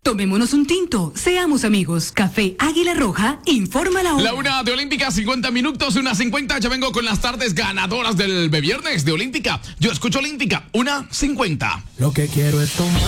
Tomémonos un tinto, seamos amigos. Café Águila Roja, informa la hora. La una de Olímpica, 50 minutos, 1:50. Ya vengo con las tardes ganadoras del viernes de Olímpica. Yo escucho Olímpica, 1:50. Lo que quiero es tomar.